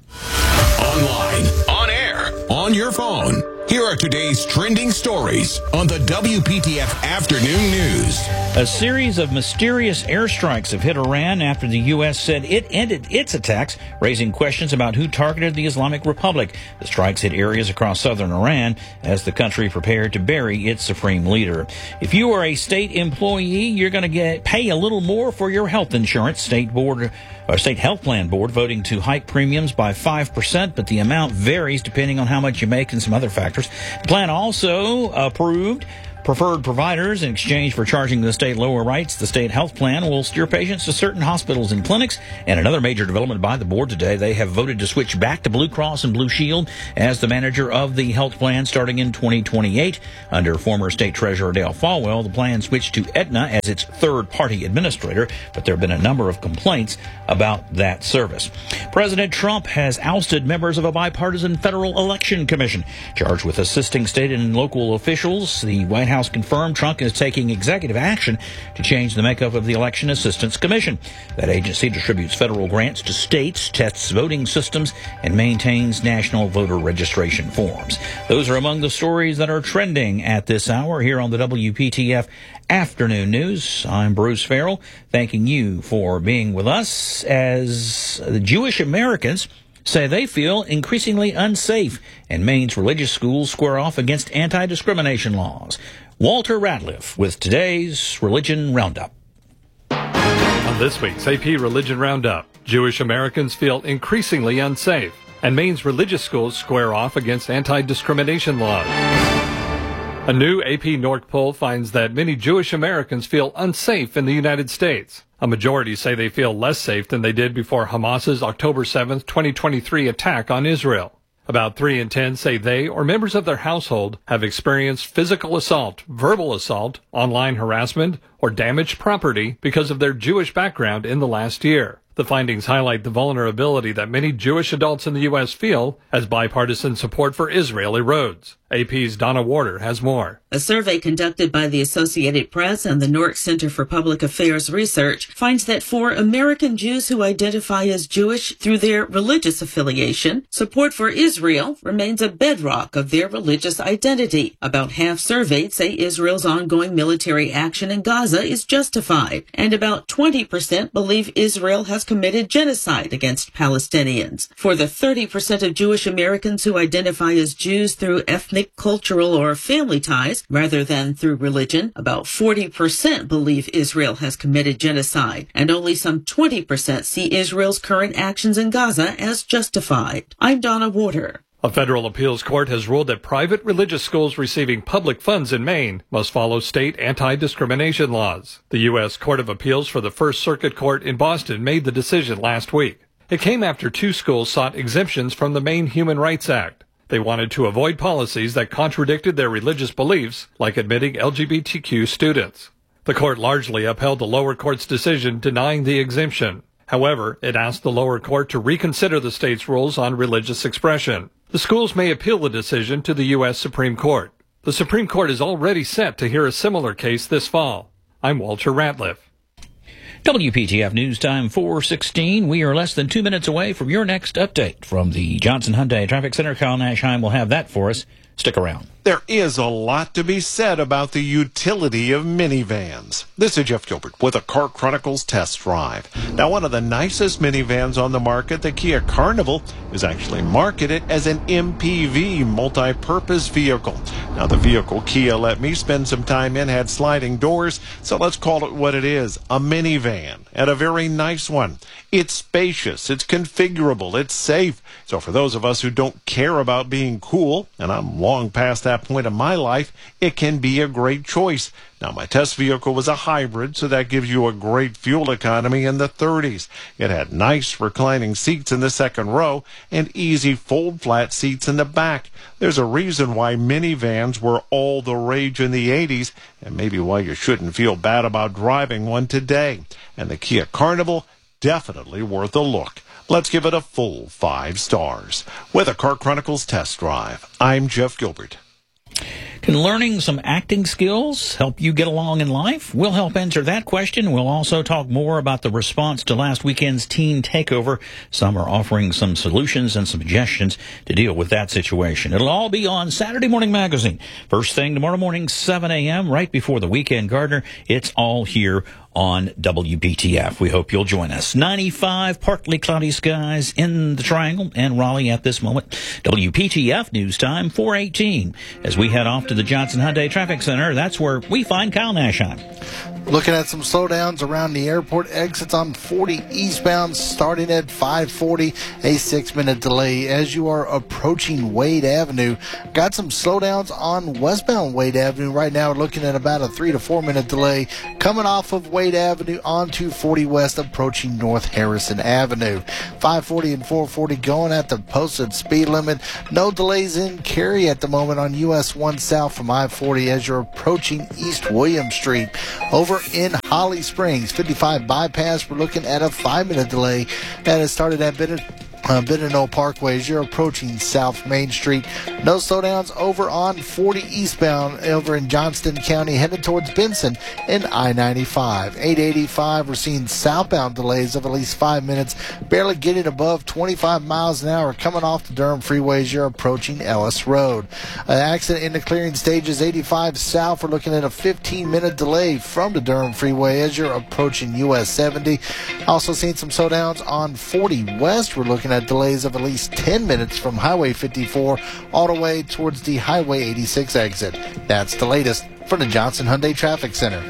Online, on air, on your phone. Here are today's trending stories on the WPTF Afternoon News. A series of mysterious airstrikes have hit Iran after the U.S. said it ended its attacks, raising questions about who targeted the Islamic Republic. The strikes hit areas across southern Iran as the country prepared to bury its supreme leader. If you are a state employee, you're going to pay a little more for your health insurance. State Health Plan Board voting to hike premiums by 5%, but the amount varies depending on how much you make and some other factors. The plan also approved preferred providers in exchange for charging the state lower rates. The state health plan will steer patients to certain hospitals and clinics. And another major development by the board today, they have voted to switch back to Blue Cross and Blue Shield as the manager of the health plan starting in 2028. Under former state treasurer Dale Folwell, the plan switched to Aetna as its third-party administrator, but there have been a number of complaints about that service. President Trump has ousted members of a bipartisan federal election commission charged with assisting state and local officials. The White House confirmed Trump is taking executive action to change the makeup of the Election Assistance Commission. That agency distributes federal grants to states, tests voting systems, and maintains national voter registration forms. Those are among the stories that are trending at this hour here on the WPTF Afternoon News. I'm Bruce Farrell, thanking you for being with us as the Jewish Americans say they feel increasingly unsafe, and Maine's religious schools square off against anti-discrimination laws. Walter Ratliff with today's Religion Roundup. On this week's AP Religion Roundup, Jewish Americans feel increasingly unsafe, and Maine's religious schools square off against anti-discrimination laws. A new AP NORC poll finds that many Jewish Americans feel unsafe in the United States. A majority say they feel less safe than they did before Hamas's October 7, 2023 attack on Israel. About 3 in 10 say they or members of their household have experienced physical assault, verbal assault, online harassment, or damaged property because of their Jewish background in the last year. The findings highlight the vulnerability that many Jewish adults in the U.S. feel as bipartisan support for Israel erodes. AP's Donna Warder has more. A survey conducted by the Associated Press and the Newark Center for Public Affairs Research finds that for American Jews who identify as Jewish through their religious affiliation, support for Israel remains a bedrock of their religious identity. About half surveyed say Israel's ongoing military action in Gaza is justified, and about 20% believe Israel has committed genocide against Palestinians. For the 30% of Jewish Americans who identify as Jews through ethnic, cultural, or family ties, rather than through religion, about 40% believe Israel has committed genocide, and only some 20% see Israel's current actions in Gaza as justified. I'm Donna Warder. A federal appeals court has ruled that private religious schools receiving public funds in Maine must follow state anti-discrimination laws. The U.S. Court of Appeals for the First Circuit Court in Boston made the decision last week. It came after 2 schools sought exemptions from the Maine Human Rights Act. They wanted to avoid policies that contradicted their religious beliefs, like admitting LGBTQ students. The court largely upheld the lower court's decision denying the exemption. However, it asked the lower court to reconsider the state's rules on religious expression. The schools may appeal the decision to the U.S. Supreme Court. The Supreme Court is already set to hear a similar case this fall. I'm Walter Ratliff. WPTF News Time 4:16. We are less than 2 minutes away from your next update from the Johnson Hyundai Traffic Center. Kyle Nashheim will have that for us. Stick around. There is a lot to be said about the utility of minivans. This is Jeff Gilbert with a Car Chronicles test drive. Now, one of the nicest minivans on the market, the Kia Carnival, is actually marketed as an MPV, multi-purpose vehicle. Now, the vehicle Kia let me spend some time in had sliding doors, so let's call it what it is, a minivan, and a very nice one. It's spacious, it's configurable, it's safe. So for those of us who don't care about being cool, and I'm long past that that point in my life, it can be a great choice. Now, my test vehicle was a hybrid, so that gives you a great fuel economy in the 30s. It had nice reclining seats in the second row and easy fold-flat seats in the back. There's a reason why minivans were all the rage in the 80s, and maybe why you shouldn't feel bad about driving one today. And the Kia Carnival, definitely worth a look. Let's give it a full 5 stars. With a Car Chronicles test drive, I'm Jeff Gilbert. Can learning some acting skills help you get along in life? We'll help answer that question. We'll also talk more about the response to last weekend's teen takeover. Some are offering some solutions and suggestions to deal with that situation. It'll all be on Saturday Morning Magazine. First thing tomorrow morning, 7 a.m., right before the Weekend Gardener. It's all here on WPTF. We hope you'll join us. 95 partly cloudy skies in the Triangle and Raleigh at this moment. WPTF News Time 4:18. As we head off to the Johnson Hyundai Traffic Center, that's where we find Kyle Nashon. Looking at some slowdowns around the airport exits on 40 eastbound starting at 540, a 6-minute delay as you are approaching Wade Avenue. Got some slowdowns on westbound Wade Avenue right now. We're looking at about a 3 to 4 minute delay coming off of Wade Avenue onto 40 West approaching North Harrison Avenue. 540 and 440 going at the posted speed limit. No delays in Cary at the moment on US 1 South from I-40 as you're approaching East William Street. Over in Holly Springs, 55 bypass, we're looking at a 5-minute delay that has started at Binnenau Parkway as you're approaching South Main Street. No slowdowns over on 40 eastbound over in Johnston County headed towards Benson in I-95. 885, we're seeing southbound delays of at least 5 minutes, barely getting above 25 miles an hour coming off the Durham Freeway as you're approaching Ellis Road. An accident in the clearing stages, 85 south, we're looking at a 15-minute delay from the Durham Freeway as you're approaching US 70. Also seeing some slowdowns on 40 west, we're looking at delays of at least 10 minutes from Highway 54 all the way towards the Highway 86 exit. That's the latest for the Johnson Hyundai Traffic Center.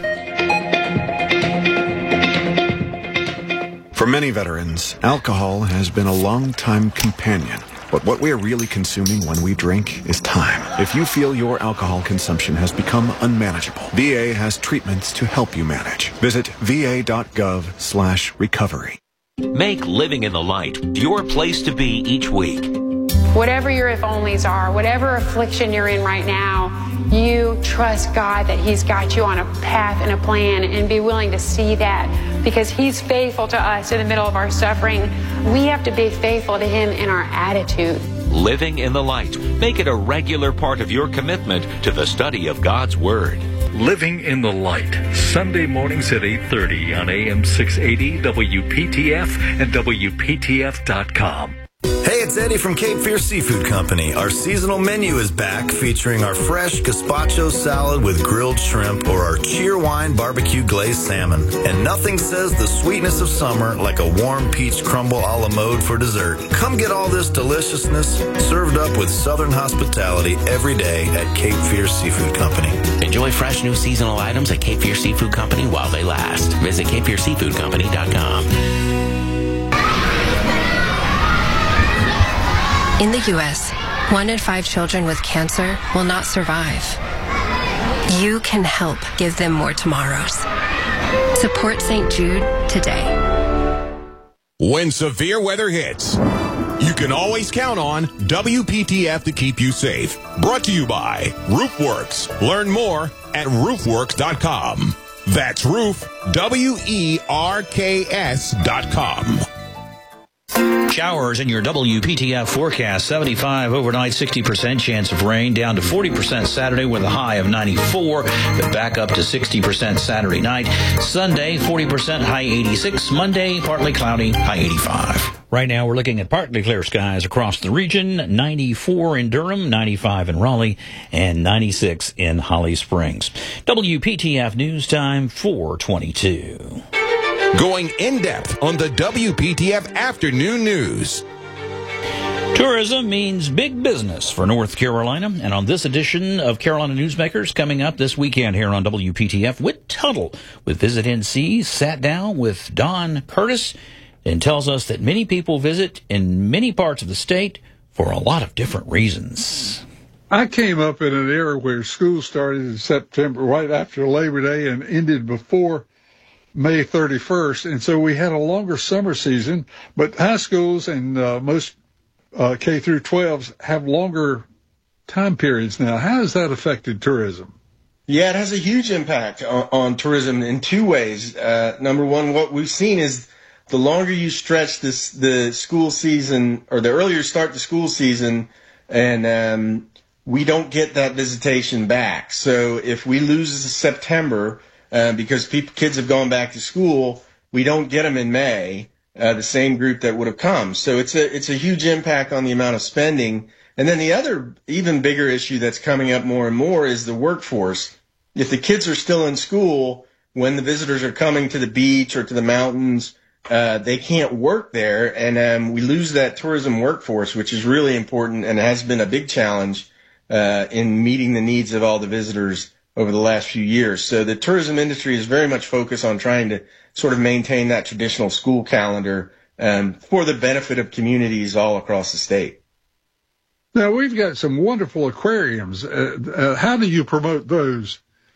For many veterans, alcohol has been a long-time companion. But what we are really consuming when we drink is time. If you feel your alcohol consumption has become unmanageable, VA has treatments to help you manage. Visit va.gov/recovery. Make Living in the Light your place to be each week. Whatever your if-onlys are, whatever affliction you're in right now, you trust God that He's got you on a path and a plan, and be willing to see that because He's faithful to us in the middle of our suffering. We have to be faithful to Him in our attitude. Living in the Light. Make it a regular part of your commitment to the study of God's Word. Living in the Light, Sunday mornings at 8:30 on AM 680 WPTF and WPTF.com. Hey, it's Eddie from Cape Fear Seafood Company. Our seasonal menu is back, featuring our fresh gazpacho salad with grilled shrimp or our Cheerwine barbecue glazed salmon. And nothing says the sweetness of summer like a warm peach crumble a la mode for dessert. Come get all this deliciousness served up with Southern hospitality every day at Cape Fear Seafood Company. Enjoy fresh new seasonal items at Cape Fear Seafood Company while they last. Visit CapeFearSeafoodCompany.com. In the U.S., 1 in 5 children with cancer will not survive. You can help give them more tomorrows. Support St. Jude today. When severe weather hits, you can always count on WPTF to keep you safe. Brought to you by RoofWorks. Learn more at roofworks.com. That's roof, WERKS.com. Showers in your WPTF forecast. 75 overnight, 60% chance of rain, down to 40% Saturday with a high of 94, but back up to 60% Saturday night. Sunday, 40%, high 86. Monday, partly cloudy, high 85. Right now, we're looking at partly clear skies across the region. 94 in Durham, 95 in Raleigh, and 96 in Holly Springs. WPTF News Time, 4:22. Going in-depth on the WPTF Afternoon News. Tourism means big business for North Carolina. And on this edition of Carolina Newsmakers, coming up this weekend here on WPTF, Whit Tuttle with Visit NC sat down with Don Curtis and tells us that many people visit in many parts of the state for a lot of different reasons. I came up in an era where school started in September, right after Labor Day, and ended before May 31st. And so we had a longer summer season, but high schools and most K through 12s have longer time periods now. How has that affected tourism? Yeah, it has a huge impact on tourism in two ways. Number one, what we've seen is the longer you stretch the school season, or the earlier you start the school season, and we don't get that visitation back. So if we lose September because kids have gone back to school, we don't get them in May, the same group that would have come. So it's a huge impact on the amount of spending. And then the other even bigger issue that's coming up more and more is the workforce. If the kids are still in school, when the visitors are coming to the beach or to the mountains, they can't work there, and we lose that tourism workforce, which is really important and has been a big challenge in meeting the needs of all the visitors over the last few years. So the tourism industry is very much focused on trying to sort of maintain that traditional school calendar for the benefit of communities all across the state. Now, we've got some wonderful aquariums. How do you promote those?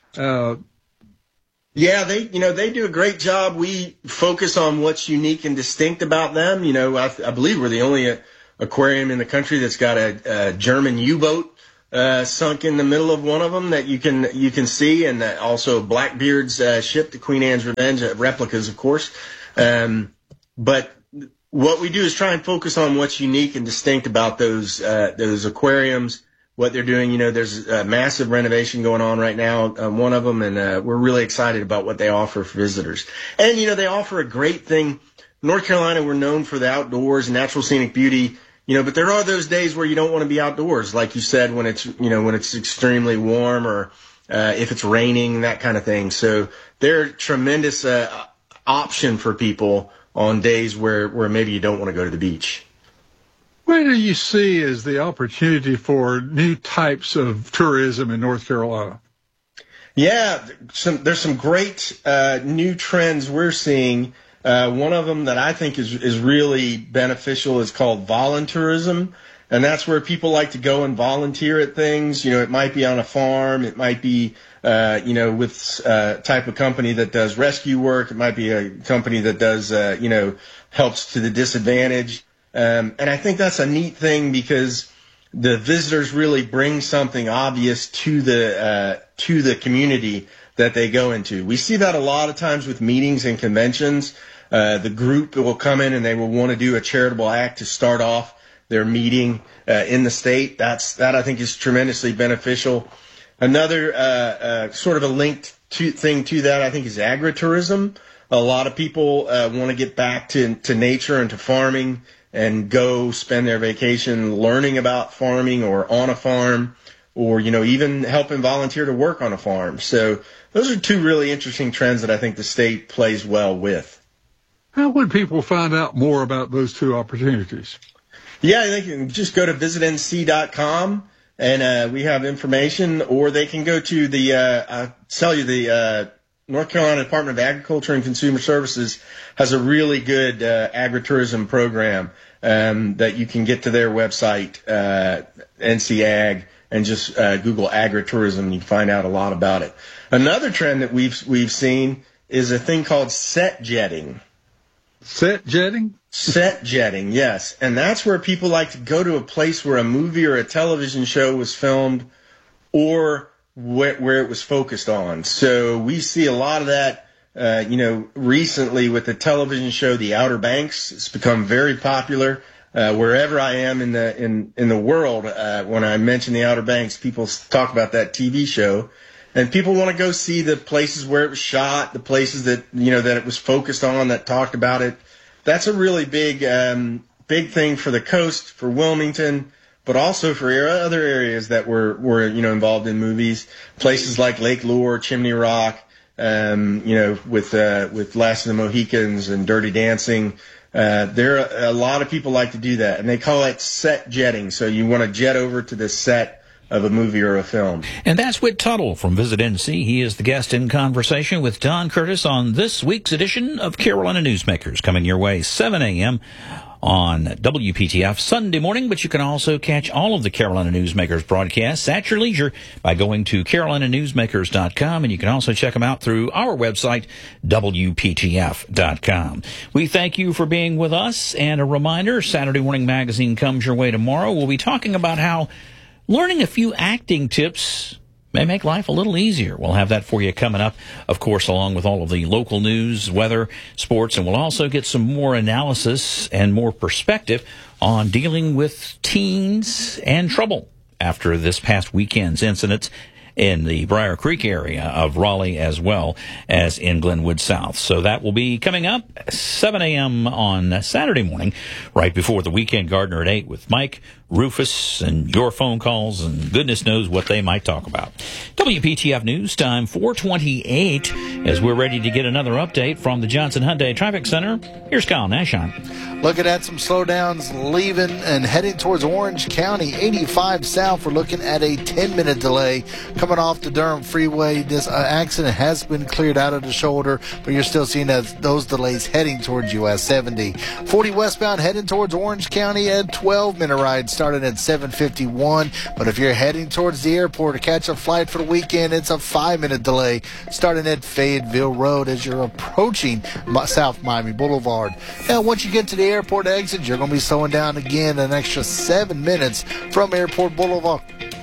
Yeah, they do a great job. We focus on what's unique and distinct about them. I believe we're the only aquarium in the country that's got a German U-boat sunk in the middle of one of them that you can see, and also Blackbeard's ship, the Queen Anne's Revenge, replicas, of course. But what we do is try and focus on what's unique and distinct about those aquariums. What they're doing, there's a massive renovation going on right now, one of them, and we're really excited about what they offer for visitors. And, they offer a great thing. North Carolina, we're known for the outdoors and natural scenic beauty, but there are those days where you don't want to be outdoors, like you said, when it's extremely warm or if it's raining, that kind of thing. So they're a tremendous option for people on days where maybe you don't want to go to the beach. Where do you see as the opportunity for new types of tourism in North Carolina? Yeah, there's some great new trends we're seeing. One of them that I think is really beneficial is called voluntourism, and that's where people like to go and volunteer at things. It might be on a farm, it might be with a type of company that does rescue work, it might be a company that does helps to the disadvantaged. And I think that's a neat thing because the visitors really bring something obvious to the community that they go into. We see that a lot of times with meetings and conventions. The group will come in and they will want to do a charitable act to start off their meeting in the state. That I think is tremendously beneficial. Another sort of a linked thing to that I think is agritourism. A lot of people want to get back to nature and to farming, and go spend their vacation learning about farming or on a farm, or, even helping volunteer to work on a farm. So those are two really interesting trends that I think the state plays well with. How would people find out more about those two opportunities? Yeah, they can just go to visitnc.com, and we have information, or they can go to the North Carolina Department of Agriculture and Consumer Services has a really good agritourism program that you can get to their website, NCAG, and just Google agritourism, and you can find out a lot about it. Another trend that we've seen is a thing called set jetting. Set jetting? Set jetting, yes. And that's where people like to go to a place where a movie or a television show was filmed, or where it was focused on. So we see a lot of that, recently with the television show The Outer Banks. It's become very popular. Wherever I am in the world, when I mention The Outer Banks, people talk about that TV show. And people want to go see the places where it was shot, the places that, that it was focused on, that talked about it. That's a really big thing for the coast, for Wilmington, but also for other areas that were involved in movies, places like Lake Lure, Chimney Rock, with Last of the Mohicans and Dirty Dancing. There are a lot of people like to do that, and they call it set jetting. So you want to jet over to the set of a movie or a film. And that's Whit Tuttle from Visit NC. He is the guest in conversation with Don Curtis on this week's edition of Carolina Newsmakers, coming your way 7 a.m. on WPTF Sunday morning, but you can also catch all of the Carolina Newsmakers broadcasts at your leisure by going to carolinanewsmakers.com, and you can also check them out through our website, WPTF.com. We thank you for being with us, and a reminder, Saturday Morning Magazine comes your way tomorrow. We'll be talking about how learning a few acting tips may make life a little easier. We'll have that for you coming up, of course, along with all of the local news, weather, sports, and we'll also get some more analysis and more perspective on dealing with teens and trouble after this past weekend's incidents in the Briar Creek area of Raleigh as well as in Glenwood South. So that will be coming up 7 a.m. on Saturday morning, right before the Weekend Gardener at 8 with Mike, Rufus, and your phone calls, and goodness knows what they might talk about. WPTF News Time 4:28 as we're ready to get another update from the Johnson Hyundai Traffic Center. Here's Kyle Nashon. Looking at some slowdowns leaving and heading towards Orange County, 85 south. We're looking at a 10-minute delay coming off the Durham Freeway. This accident has been cleared out of the shoulder, but you're still seeing those delays heading towards US 70. 40 westbound heading towards Orange County at 12-minute ride starting at 7:51. But if you're heading towards the airport to catch a flight for the weekend, it's a 5-minute delay starting at Fayetteville Road as you're approaching South Miami Boulevard. Now, once you get to the airport exit, you're going to be slowing down again an extra 7 minutes from Airport Boulevard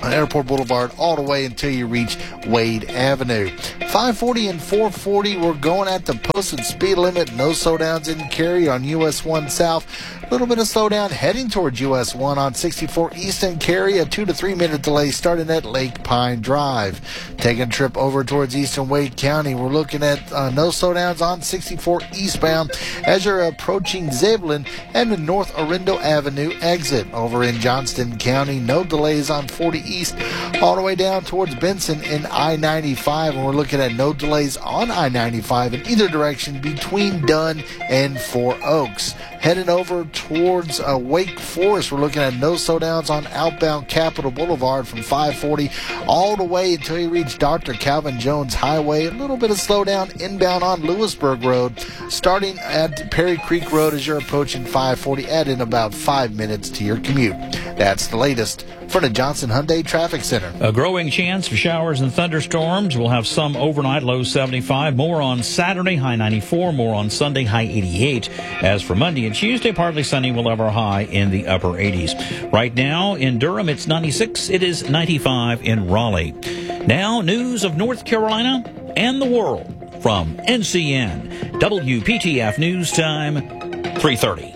all the way until you reach Wade Avenue. 540 and 440, we're going at the posted speed limit. No slowdowns in Cary on US 1 South. A little bit of slowdown heading towards US 1 on 64 East and Cary. A 2 to 3 minute delay starting at Lake Pine Drive. Taking a trip over towards Eastern Wade County, we're looking at no slowdowns on 64 eastbound as you're approaching Zebulon and the North Orindo Avenue exit. Over in Johnston County, no delays on 40 East all the way down towards Benson in I-95, and we're looking at no delays on I-95 in either direction between Dunn and Four Oaks. Heading over towards Wake Forest, we're looking at no slowdowns on outbound Capitol Boulevard from 540 all the way until you reach Dr. Calvin Jones Highway. A little bit of slowdown inbound on Lewisburg Road, starting at Perry Creek Road as you're approaching 540, adding about 5 minutes to your commute. That's the latest from the Johnson Hyundai Traffic Center. A growing chance for showers and thunderstorms. We'll have some overnight, low 75. More on Saturday, high 94. More on Sunday, high 88. As for Monday and Tuesday, partly sunny. We'll have our high in the upper 80s. Right now in Durham, it's 96. It is 95 in Raleigh. Now, news of North Carolina and the world from NCN. WPTF News Time, 3:30.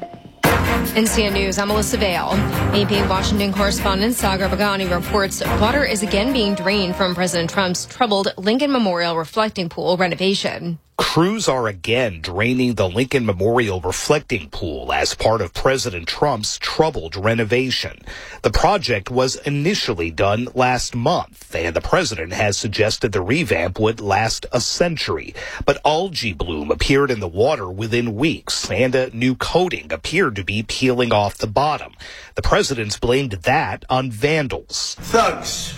NCN News, I'm Melissa Vale. AP Washington correspondent Sagar Bagani reports water is again being drained from President Trump's troubled Lincoln Memorial reflecting pool renovation. Crews are again draining the Lincoln Memorial reflecting pool as part of President Trump's troubled renovation. The project was initially done last month, and the president has suggested the revamp would last a century. But algae bloom appeared in the water within weeks, and a new coating appeared to be peeling off the bottom. The president's blamed that on vandals. Thugs.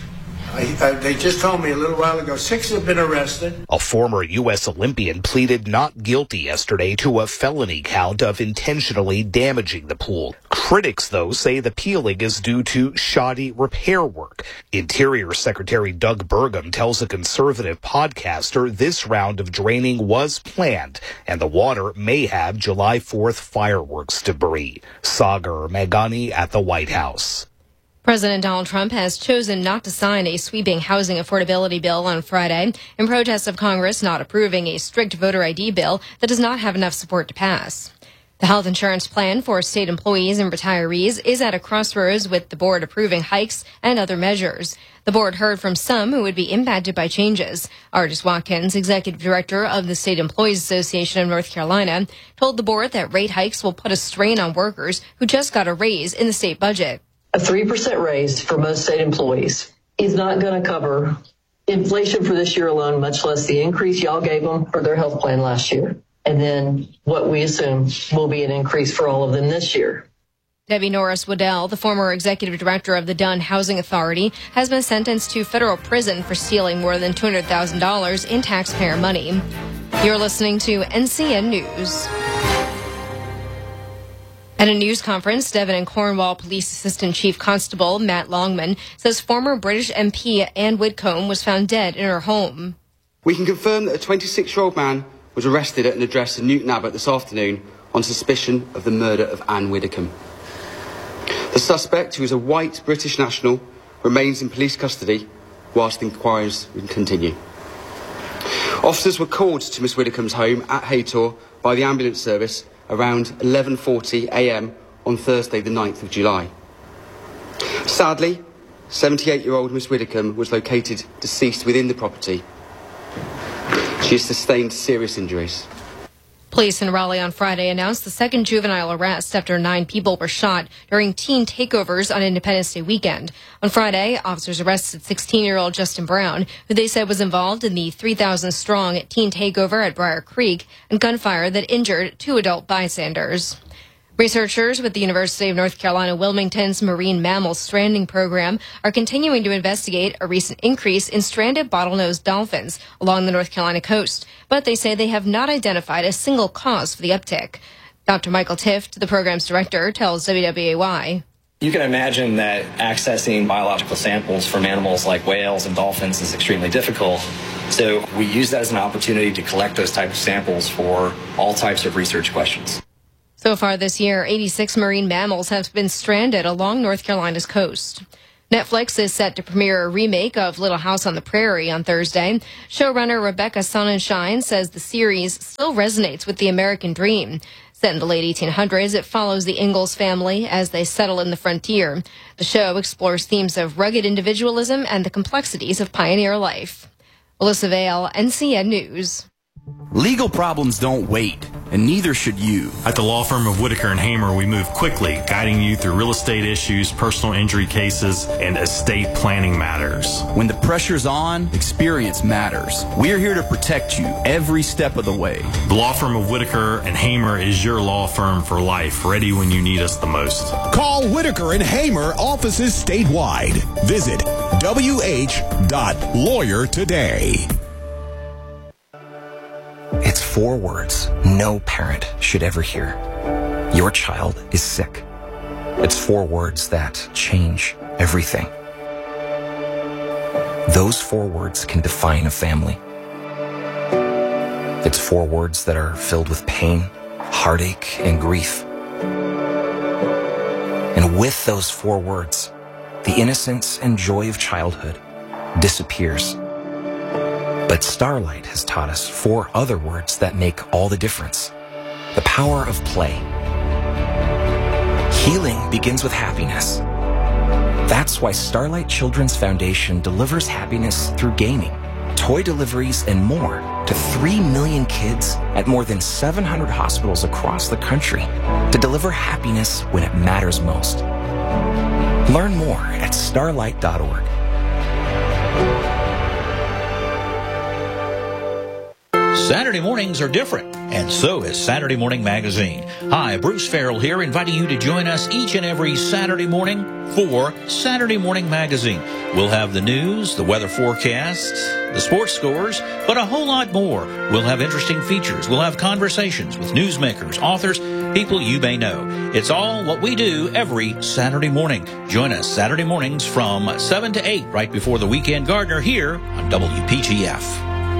They just told me a little while ago 6 have been arrested. A former U.S. Olympian pleaded not guilty yesterday to a felony count of intentionally damaging the pool. Critics, though, say the peeling is due to shoddy repair work. Interior Secretary Doug Burgum tells a conservative podcaster this round of draining was planned, and the water may have July 4th fireworks debris. Sagar Meghani at the White House. President Donald Trump has chosen not to sign a sweeping housing affordability bill on Friday in protest of Congress not approving a strict voter ID bill that does not have enough support to pass. The health insurance plan for state employees and retirees is at a crossroads with the board approving hikes and other measures. The board heard from some who would be impacted by changes. Artis Watkins, executive director of the State Employees Association of North Carolina, told the board that rate hikes will put a strain on workers who just got a raise in the state budget. A 3% raise for most state employees is not going to cover inflation for this year alone, much less the increase y'all gave them for their health plan last year. And then what we assume will be an increase for all of them this year. Debbie Norris Waddell, the former executive director of the Dunn Housing Authority, has been sentenced to federal prison for stealing more than $200,000 in taxpayer money. You're listening to NCN News. At a news conference, Devon and Cornwall Police Assistant Chief Constable Matt Longman says former British MP Anne Whitcomb was found dead in her home. We can confirm that a 26-year-old man was arrested at an address in Newton Abbot this afternoon on suspicion of the murder of Anne Widdecombe. The suspect, who is a white British national, remains in police custody whilst inquiries continue. Officers were called to Miss Widdecombe's home at Haytor by the ambulance service around 11:40 a.m. on Thursday the 9th of July. Sadly, 78-year-old Miss Widdecombe was located deceased within the property. She has sustained serious injuries. Police in Raleigh on Friday announced the second juvenile arrest after 9 people were shot during teen takeovers on Independence Day weekend. On Friday, officers arrested 16-year-old Justin Brown, who they said was involved in the 3,000-strong teen takeover at Briar Creek and gunfire that injured 2 adult bystanders. Researchers with the University of North Carolina Wilmington's Marine Mammal Stranding Program are continuing to investigate a recent increase in stranded bottlenose dolphins along the North Carolina coast, but they say they have not identified a single cause for the uptick. Dr. Michael Tift, the program's director, tells WWAY. You can imagine that accessing biological samples from animals like whales and dolphins is extremely difficult. So we use that as an opportunity to collect those types of samples for all types of research questions. So far this year, 86 marine mammals have been stranded along North Carolina's coast. Netflix is set to premiere a remake of Little House on the Prairie on Thursday. Showrunner Rebecca Sonnenschein says the series still resonates with the American dream. Set in the late 1800s, it follows the Ingalls family as they settle in the frontier. The show explores themes of rugged individualism and the complexities of pioneer life. Alyssa Vale, NCN News. Legal problems don't wait, and neither should you. At the law firm of Whitaker and Hamer, we move quickly, guiding you through real estate issues, personal injury cases, and estate planning matters. When the pressure's on, experience matters. We're here to protect you every step of the way. The law firm of Whitaker and Hamer is your law firm for life, ready when you need us the most. Call Whitaker and Hamer offices statewide. Visit wh.lawyer today. It's 4 words no parent should ever hear. Your child is sick. It's 4 words that change everything. Those 4 words can define a family. It's 4 words that are filled with pain, heartache, and grief. And with those 4 words, the innocence and joy of childhood disappears. But Starlight has taught us 4 other words that make all the difference. The power of play. Healing begins with happiness. That's why Starlight Children's Foundation delivers happiness through gaming, toy deliveries, and more to 3 million kids at more than 700 hospitals across the country to deliver happiness when it matters most. Learn more at starlight.org. Saturday mornings are different, and so is Saturday Morning Magazine. Hi, Bruce Farrell here, inviting you to join us each and every Saturday morning for Saturday Morning Magazine. We'll have the news, the weather forecasts, the sports scores, but a whole lot more. We'll have interesting features. We'll have conversations with newsmakers, authors, people you may know. It's all what we do every Saturday morning. Join us Saturday mornings from 7 to 8, right before the Weekend Gardener here on WPTF.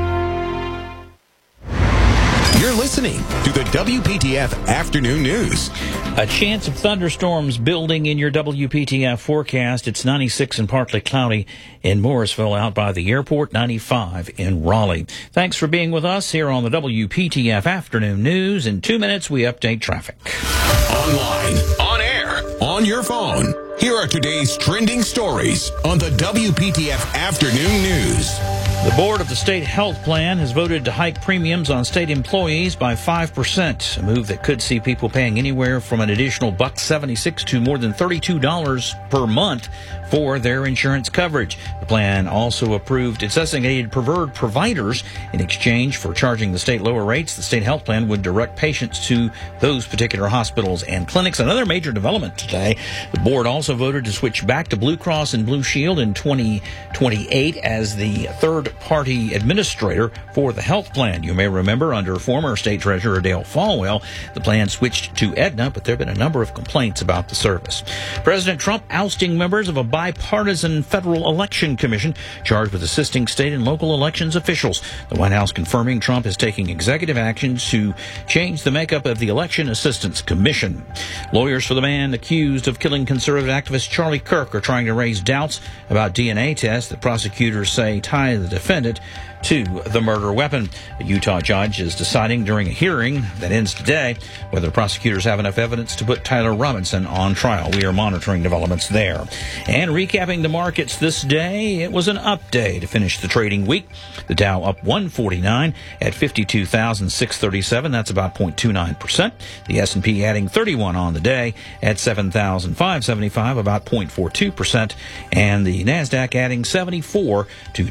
You're listening to the WPTF Afternoon News. A chance of thunderstorms building in your WPTF forecast. It's 96 and partly cloudy in Morrisville out by the airport, 95 in Raleigh. Thanks for being with us here on the WPTF Afternoon News. In 2 minutes, we update traffic. Online, on air, on your phone. Here are today's trending stories on the WPTF Afternoon News. The board of the state health plan has voted to hike premiums on state employees by 5%, a move that could see people paying anywhere from an additional $1.76 to more than $32 per month for their insurance coverage. The plan also approved its designated preferred providers. In exchange for charging the state lower rates, the state health plan would direct patients to those particular hospitals and clinics. Another major development today, the board also voted to switch back to Blue Cross and Blue Shield in 2028 as the third third-party administrator for the health plan. You may remember under former State Treasurer Dale Folwell, the plan switched to Aetna, but there have been a number of complaints about the service. President Trump ousting members of a bipartisan federal election commission charged with assisting state and local elections officials. The White House confirming Trump is taking executive actions to change the makeup of the Election Assistance Commission. Lawyers for the man accused of killing conservative activist Charlie Kirk are trying to raise doubts about DNA tests that prosecutors say tie the defendant to the murder weapon. A Utah judge is deciding during a hearing that ends today whether prosecutors have enough evidence to put Tyler Robinson on trial. We are monitoring developments there. And recapping the markets this day, it was an up day to finish the trading week. The Dow up 149 at 52,637. That's about 0.29%. The S&P adding 31 on the day at 7,575, about 0.42%. And the NASDAQ adding 74 to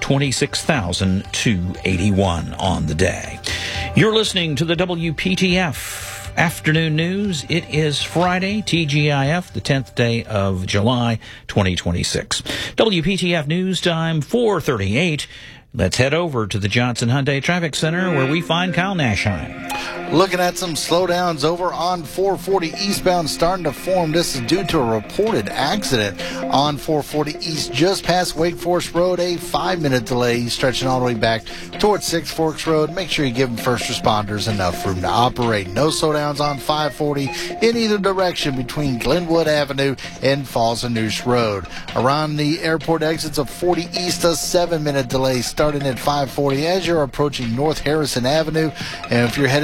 26,281 on the day. You're listening to the WPTF Afternoon News. It is Friday, TGIF, the 10th day of July, 2026. WPTF News Time, 4:38. Let's head over to the Johnson Hyundai Traffic Center where we find Kyle Nashheim. Looking at some slowdowns over on 440 eastbound starting to form. This is due to a reported accident on 440 east just past Wake Forest Road. A 5-minute delay stretching all the way back towards Six Forks Road. Make sure you give them first responders enough room to operate. No slowdowns on 540 in either direction between Glenwood Avenue and Falls and Noose Road. Around the airport exits of 40 east, a 7-minute delay starting at 540 as you're approaching North Harrison Avenue. And if you're heading